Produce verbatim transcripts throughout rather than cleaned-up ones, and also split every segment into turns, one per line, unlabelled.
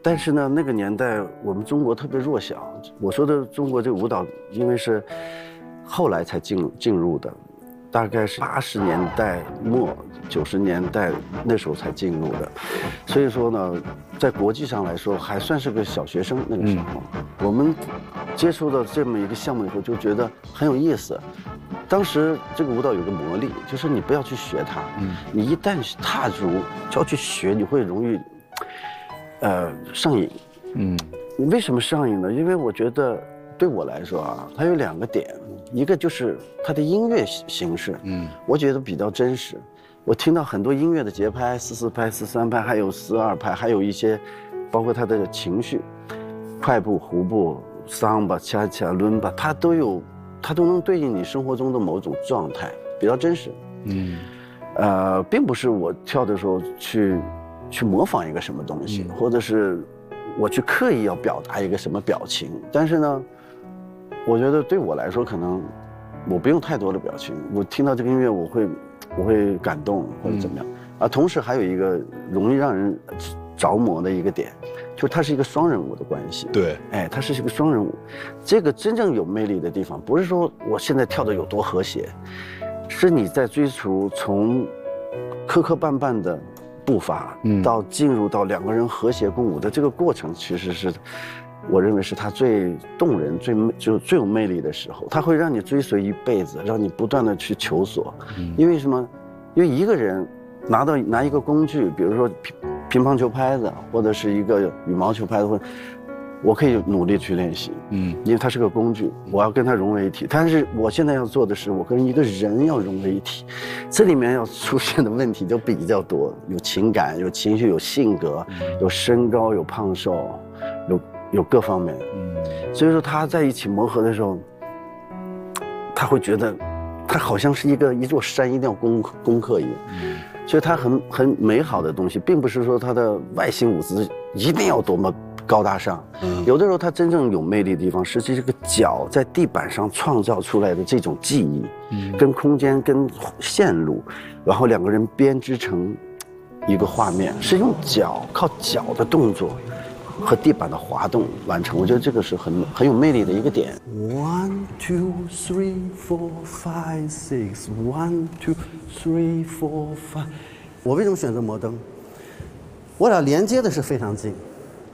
但是呢，那个年代我们中国特别弱小。我说的中国这个舞蹈，因为是后来才进进入的，大概是八十年代末九十年代那时候才进入的，所以说呢，在国际上来说还算是个小学生。那个时候，嗯、我们接触到这么一个项目以后，就觉得很有意思。当时这个舞蹈有个魔力，就是你不要去学它，嗯、你一旦踏入就要去学，你会容易。呃，上瘾，嗯，为什么上瘾呢？因为我觉得对我来说啊，它有两个点，一个就是它的音乐形式，嗯，我觉得比较真实。我听到很多音乐的节拍，四四拍、四三拍，还有四二拍，还有一些，包括它的情绪，快步、胡步、桑巴、恰恰、伦巴，它都有，它都能对应你生活中的某种状态，比较真实。嗯，呃，并不是我跳的时候去。去模仿一个什么东西，或者是我去刻意要表达一个什么表情，但是呢，我觉得对我来说，可能我不用太多的表情，我听到这个音乐，我会我会感动或者怎么样。啊，同时还有一个容易让人着魔的一个点，就是它是一个双人舞的关系。
对，
哎，它是一个双人舞。这个真正有魅力的地方，不是说我现在跳的有多和谐，是你在追求从磕磕绊绊的。步伐到进入到两个人和谐共舞的这个过程，其实是我认为是他最动人、最就最有魅力的时候。他会让你追随一辈子，让你不断的去求索。因为什么？因为一个人拿到拿一个工具，比如说乒乒乓球拍子，或者是一个羽毛球拍子，或者我可以努力去练习，嗯，因为它是个工具，我要跟它融为一体。但是我现在要做的是，我跟一个人要融为一体，这里面要出现的问题就比较多，有情感、有情绪、有性格、有身高、有胖瘦，有有各方面。嗯，所以说他在一起磨合的时候，他会觉得，他好像是一个一座山，一定要攻攻克一样。嗯，所以他很很美好的东西，并不是说他的外形舞姿一定要多么。高大上，有的时候它真正有魅力的地方是这个脚在地板上创造出来的这种记忆，嗯，跟空间、跟线路，然后两个人编织成一个画面，是用脚靠脚的动作和地板的滑动完成。我觉得这个是很很有魅力的一个点。One two three four five six one two three four five。我为什么选择摩登？我俩连接的是非常近。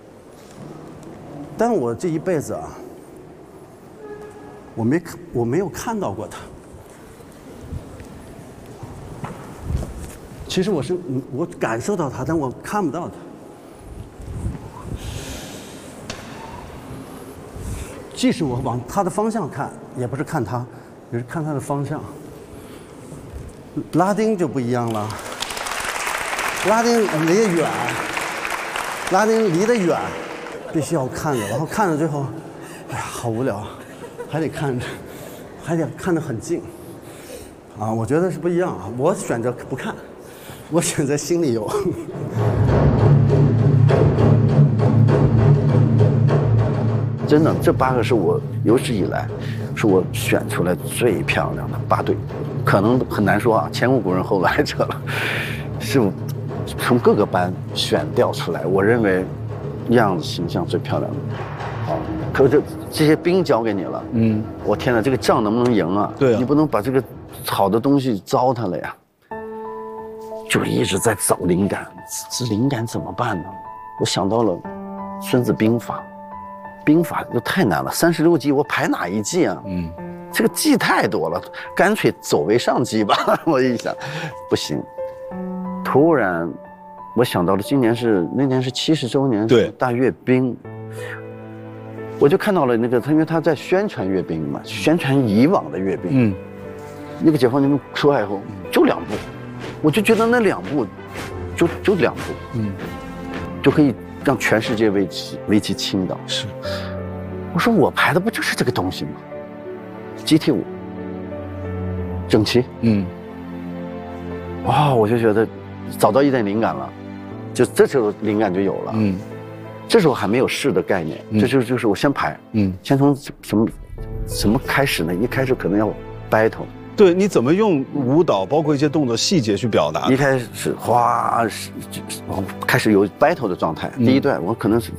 但我这一辈子啊，我没我没有看到过他。其实我是我感受到他，但我看不到他。即使我往他的方向看，也不是看他，也是看他的方向。拉丁就不一样了，拉丁离得远，拉丁离得远。必须要看着，然后看着最后，哎呀，好无聊，还得看着，还得看得很近，啊，我觉得是不一样啊。我选择不看，我选择心里有。真的，这八个是我有史以来，是我选出来最漂亮的八对，可能很难说啊，前无古人后来者了，是从各个班选调出来，我认为。样子形象最漂亮的，好，可是这些兵交给你了，嗯，我天哪，这个仗能不能赢啊？
对啊，
你不能把这个好的东西糟蹋了呀。就一直在找灵感，这灵感怎么办呢？我想到了《孙子兵法》，兵法就太难了，三十六计我排哪一计啊？嗯，这个计太多了，干脆走为上计吧。我一想，不行，突然。我想到了，今年是那年是七十周年，对，大阅兵，我就看到了那个他，因为他在宣传阅兵嘛，宣传以往的阅兵，嗯，那个解放军出来以后就两步，我就觉得那两步，就就两步，嗯，就可以让全世界为其为其倾倒。是，我说我排的不就是这个东西吗？集体舞，整齐，嗯，哇，我就觉得找到一点灵感了。就这时候灵感就有了，嗯，这时候还没有势的概念，嗯、这就就是我先排，嗯，先从什么什么开始呢？一开始可能要 battle，
对，你怎么用舞蹈包括一些动作细节去表达？
一开始哗，开始有 battle 的状态，嗯、第一段我可能是